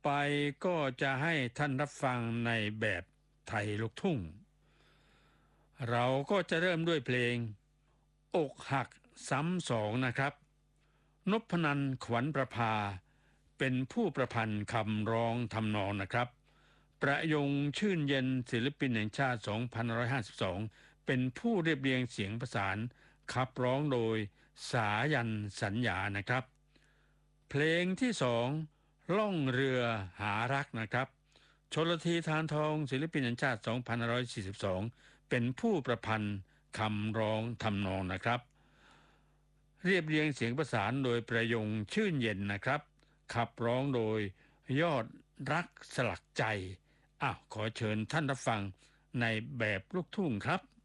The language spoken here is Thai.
ไปก็จะให้ท่านรับฟังในแบบไทยลูกทุ่งเราก็จะเริ่มด้วยเพลงอกหักซ้ำสองนะครับนพนันท์ขวัญประภาเป็นผู้ประพันธ์คำร้องทำนองนะครับประยงชื่นเย็นศิลปินแห่งชาติ2552เป็นผู้เรียบเรียงเสียงประสานขับร้องโดยสายันสัญญานะครับเพลงที่สองล่องเรือหารักนะครับชลธีธารทองศิลปินแห่งชาติ2542เป็นผู้ประพันธ์คำร้องทำนองนะครับเรียบเรียงเสียงประสานโดยประยงชื่นเย็นนะครับขับร้องโดยยอดรักสลักใจขอเชิญท่านรับฟังในแบบลูกทุ่งครับ